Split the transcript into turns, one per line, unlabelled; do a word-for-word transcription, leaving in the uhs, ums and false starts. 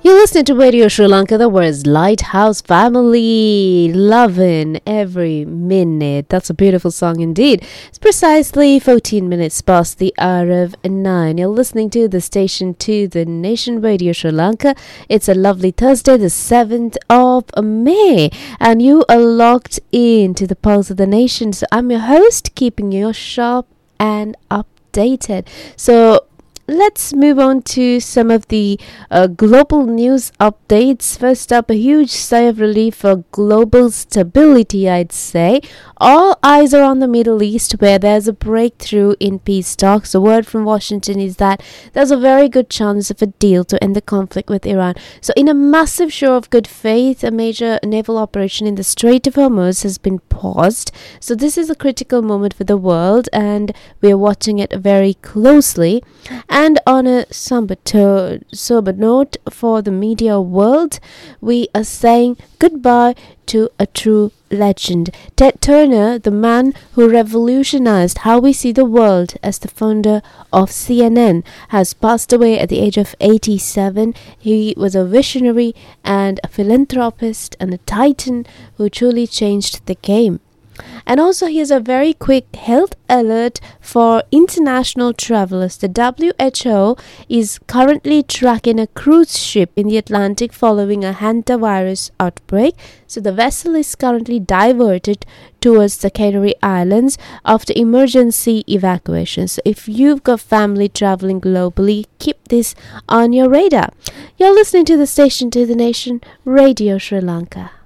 You're listening to Radio Sri Lanka, the world's lighthouse family, loving every minute. That's a beautiful song indeed. It's precisely fourteen minutes past the hour of nine. You're listening to the station to the nation, Radio Sri Lanka. It's a lovely Thursday, the seventh of May, and you are locked in to the pulse of the nation. So I'm your host, keeping you sharp and updated. So let's move on to some of the uh, global news updates. First up, a huge sigh of relief for global stability, I'd say. All eyes are on the Middle East, where there's a breakthrough in peace talks. The word from Washington is that there's a very good chance of a deal to end the conflict with Iran. So in a massive show of good faith, a major naval operation in the Strait of Hormuz has been paused. So this is a critical moment for the world, and we're watching it very closely. And on a somber, to- sober note for the media world, we are saying goodbye to a true legend. Ted Turner, the man who revolutionized how we see the world as the founder of C N N, has passed away at the age of eighty-seven. He was a visionary and a philanthropist and a titan who truly changed the game. And also, here's a very quick health alert for international travelers. The W H O is currently tracking a cruise ship in the Atlantic following a hantavirus outbreak. So the vessel is currently diverted towards the Canary Islands after emergency evacuation. So if you've got family traveling globally, keep this on your radar. You're listening to the station to the nation, Radio Sri Lanka.